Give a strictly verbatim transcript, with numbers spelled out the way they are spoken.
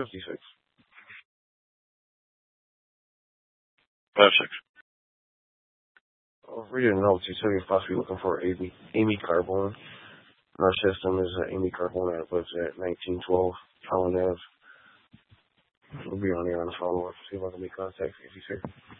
fifty-six. Five six. Well, reading the notes, you said you're possibly looking for Amy, Amy Carbone. Our system is uh, Amy Carbone that lives at nineteen twelve Holland Ave. We'll be on here on the follow-up. See if I can make contact if you sir.